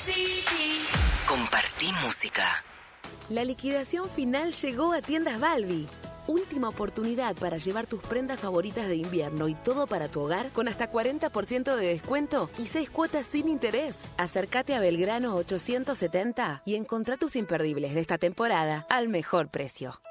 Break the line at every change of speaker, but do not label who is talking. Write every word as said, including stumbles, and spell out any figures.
Compartí música.
La liquidación final llegó a Tiendas Balbi. Última oportunidad para llevar tus prendas favoritas de invierno y todo para tu hogar con hasta cuarenta por ciento de descuento y seis cuotas sin interés. Acércate a Belgrano ochocientos setenta y encontrá tus imperdibles de esta temporada al mejor precio.